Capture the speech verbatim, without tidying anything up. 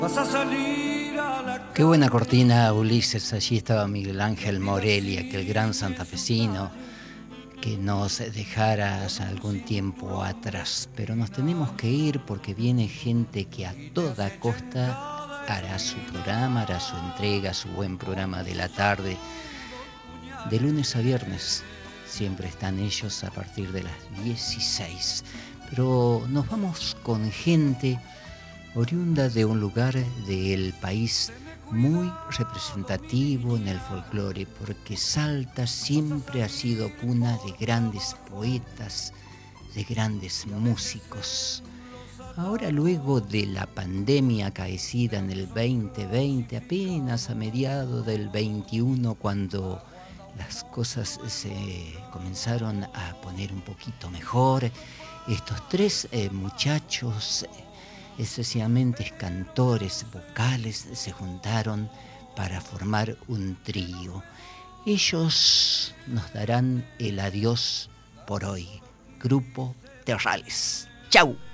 Vas a salir a la Qué buena cortina, Ulises. Allí estaba Miguel Ángel Morelli, aquel gran santafesino que nos dejara hace algún tiempo atrás. Pero nos tenemos que ir porque viene gente que a toda costa hará su programa, hará su entrega, su buen programa de la tarde. De lunes a viernes siempre están ellos a partir de las dieciséis. Pero nos vamos con gente oriunda de un lugar del país muy representativo en el folclore, porque Salta siempre ha sido cuna de grandes poetas, de grandes músicos. Ahora, luego de la pandemia acaecida en el veinte veinte, apenas a mediados del veintiuno, cuando las cosas se comenzaron a poner un poquito mejor, estos tres eh, muchachos, especialmente cantores vocales, se juntaron para formar un trío. Ellos nos darán el adiós por hoy. Grupo Terrales. ¡Chau!